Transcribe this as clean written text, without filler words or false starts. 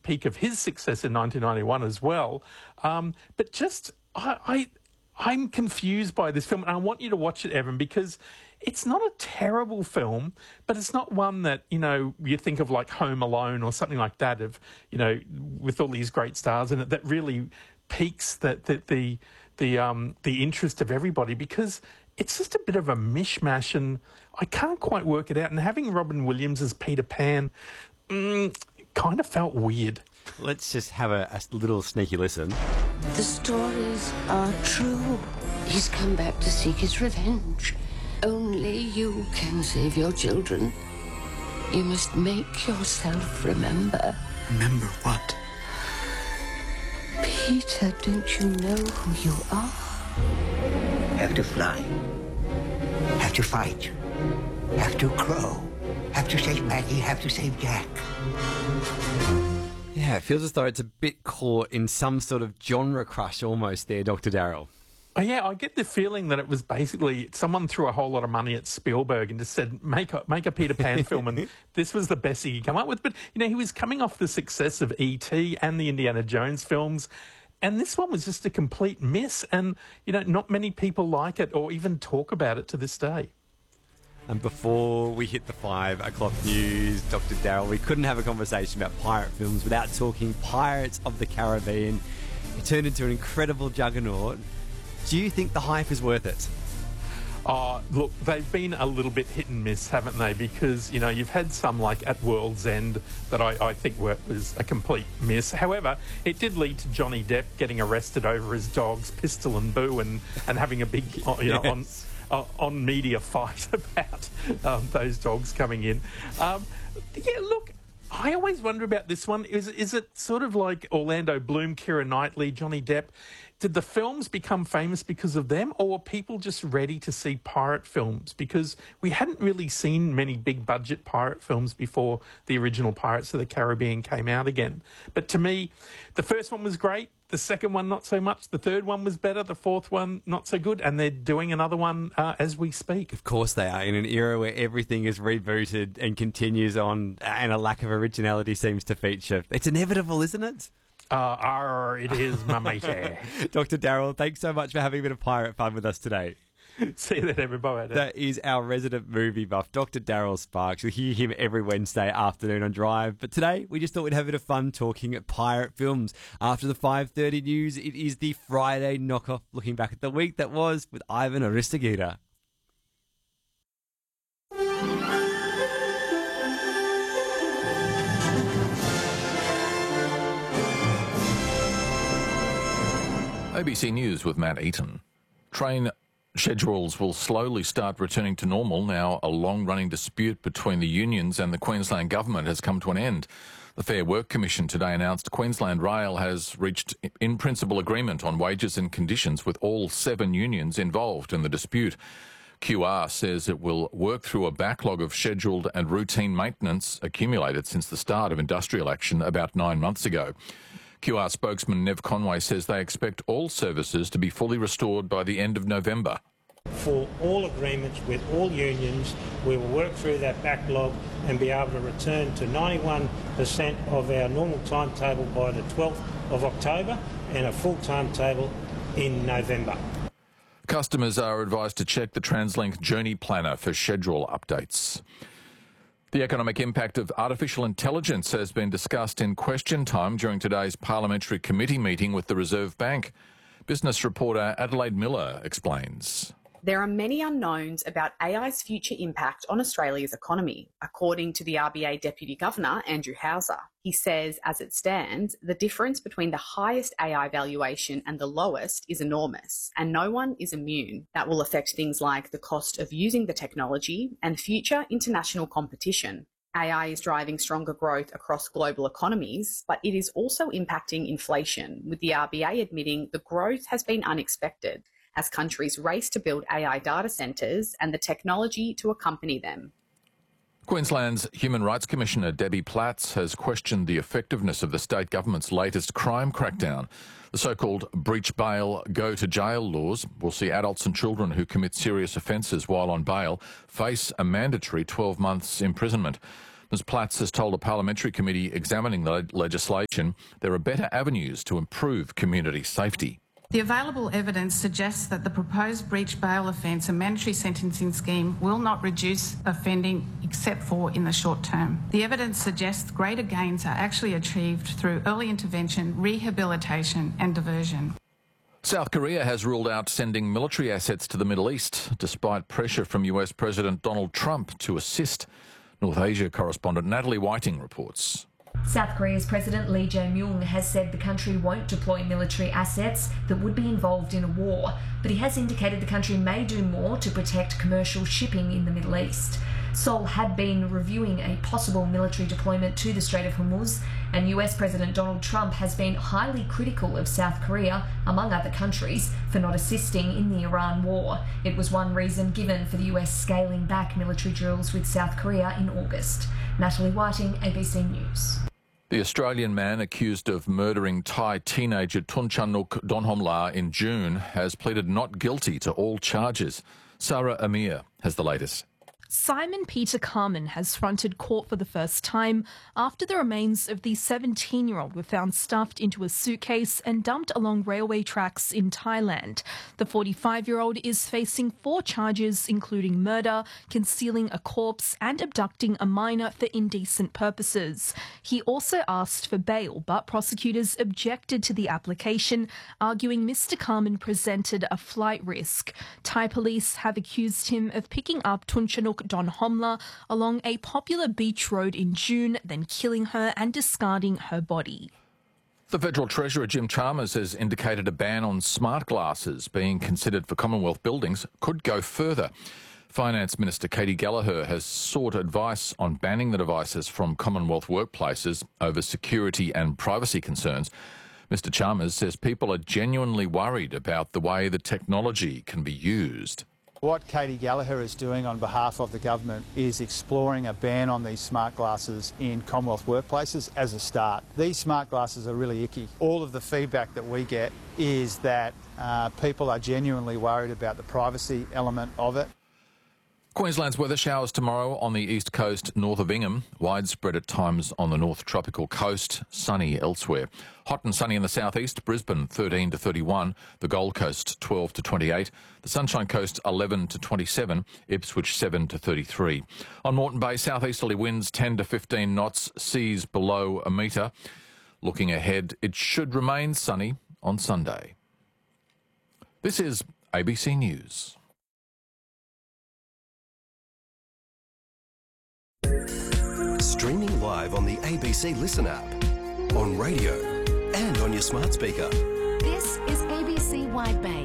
peak of his success in 1991 as well. But just, I'm confused by this film, and I want you to watch it, Evan, because it's not a terrible film, but it's not one that, you know, you think of like Home Alone or something like that, of, you know, with all these great stars in it, that really piques the interest of everybody, because it's just a bit of a mishmash, and I can't quite work it out. And having Robin Williams as Peter Pan kind of felt weird. Let's just have a little sneaky listen. The stories are true. He's come back to seek his revenge. Only you can save your children. You must make yourself remember. Remember what? Peter, don't you know who you are? Have to fly. Have to fight. Have to crow. Have to save Maggie. Have to save Jack. Yeah, it feels as though it's a bit caught in some sort of genre crush almost there, Dr. Darryl. Oh, yeah, I get the feeling that it was basically someone threw a whole lot of money at Spielberg and just said, make a Peter Pan film, and this was the best he could come up with. But, you know, he was coming off the success of E.T. and the Indiana Jones films, and this one was just a complete miss, and, you know, not many people like it or even talk about it to this day. And before we hit the 5 o'clock news, Dr. Darryl, we couldn't have a conversation about pirate films without talking Pirates of the Caribbean. It turned into an incredible juggernaut. Do you think the hype is worth it? Look, they've been a little bit hit and miss, haven't they? Because, you know, you've had some like At World's End that I think was a complete miss. However, it did lead to Johnny Depp getting arrested over his dogs, Pistol and Boo, and having a big, you know, Yes. on media fight about those dogs coming in. Yeah, look, I always wonder about this one. Is it sort of like Orlando Bloom, Keira Knightley, Johnny Depp? Did the films become famous because of them, or were people just ready to see pirate films? Because we hadn't really seen many big-budget pirate films before the original Pirates of the Caribbean came out again. But to me, the first one was great, the second one not so much, the third one was better, the fourth one not so good, and they're doing another one as we speak. Of course they are, in an era where everything is rebooted and continues on, and a lack of originality seems to feature. It's inevitable, isn't it? It is, my matey. Dr. Darryl, thanks so much for having a bit of pirate fun with us today. See you then, everybody. That is our resident movie buff, Dr. Darryl Sparks. You'll hear him every Wednesday afternoon on Drive. But today, we just thought we'd have a bit of fun talking pirate films. After the 5:30 news, it is the Friday knockoff, looking back at the week that was with Ivan Aristogita. ABC News with Matt Eaton. Train schedules will slowly start returning to normal now a long-running dispute between the unions and the Queensland Government has come to an end. The Fair Work Commission today announced Queensland Rail has reached in-principle agreement on wages and conditions with all 7 unions involved in the dispute. QR says it will work through a backlog of scheduled and routine maintenance accumulated since the start of industrial action about 9 months ago. QR spokesman Nev Conway says they expect all services to be fully restored by the end of November. For all agreements with all unions, we will work through that backlog and be able to return to 91% of our normal timetable by the 12th of October and a full timetable in November. Customers are advised to check the TransLink Journey Planner for schedule updates. The economic impact of artificial intelligence has been discussed in question time during today's parliamentary committee meeting with the Reserve Bank. Business reporter Adelaide Miller explains. There are many unknowns about AI's future impact on Australia's economy, according to the RBA Deputy Governor, Andrew Hauser. He says, as it stands, the difference between the highest AI valuation and the lowest is enormous, and no one is immune. That will affect things like the cost of using the technology and future international competition. AI is driving stronger growth across global economies, but it is also impacting inflation, with the RBA admitting the growth has been unexpected as countries race to build AI data centres and the technology to accompany them. Queensland's Human Rights Commissioner Debbie Platts has questioned the effectiveness of the state government's latest crime crackdown. The so-called breach bail, go to jail laws will see adults and children who commit serious offences while on bail face a mandatory 12 months imprisonment. Ms Platts has told a parliamentary committee examining the legislation there are better avenues to improve community safety. The available evidence suggests that the proposed breach bail offence and mandatory sentencing scheme will not reduce offending except for in the short term. The evidence suggests greater gains are actually achieved through early intervention, rehabilitation and diversion. South Korea has ruled out sending military assets to the Middle East, despite pressure from US President Donald Trump to assist. North Asia correspondent Natalie Whiting reports. South Korea's President Lee Jae-myung has said the country won't deploy military assets that would be involved in a war, but he has indicated the country may do more to protect commercial shipping in the Middle East. Seoul had been reviewing a possible military deployment to the Strait of Hormuz, and US President Donald Trump has been highly critical of South Korea, among other countries, for not assisting in the Iran war. It was one reason given for the US scaling back military drills with South Korea in August. Natalie Whiting, ABC News. The Australian man accused of murdering Thai teenager Tunchanuk Donhomla in June has pleaded not guilty to all charges. Sarah Amir has the latest. Simon Peter Carman has fronted court for the first time after the remains of the 17-year-old were found stuffed into a suitcase and dumped along railway tracks in Thailand. The 45-year-old is facing 4 charges, including murder, concealing a corpse and abducting a minor for indecent purposes. He also asked for bail, but prosecutors objected to the application, arguing Mr. Carman presented a flight risk. Thai police have accused him of picking up Tunchanuk Donhomla along a popular beach road in June, then killing her and discarding her body. The Federal Treasurer Jim Chalmers has indicated a ban on smart glasses being considered for Commonwealth buildings could go further. Finance Minister Katie Gallagher has sought advice on banning the devices from Commonwealth workplaces over security and privacy concerns. Mr. Chalmers says people are genuinely worried about the way the technology can be used. What Katie Gallagher is doing on behalf of the government is exploring a ban on these smart glasses in Commonwealth workplaces as a start. These smart glasses are really icky. All of the feedback that we get is that people are genuinely worried about the privacy element of it. Queensland's weather: showers tomorrow on the east coast north of Ingham, widespread at times on the north tropical coast, sunny elsewhere. Hot and sunny in the southeast, Brisbane 13 to 31, the Gold Coast 12 to 28, the Sunshine Coast 11 to 27, Ipswich 7 to 33. On Moreton Bay, southeasterly winds 10 to 15 knots, seas below a metre. Looking ahead, it should remain sunny on Sunday. This is ABC News. Streaming live on the ABC Listen app, on radio and on your smart speaker. This is ABC Wideband.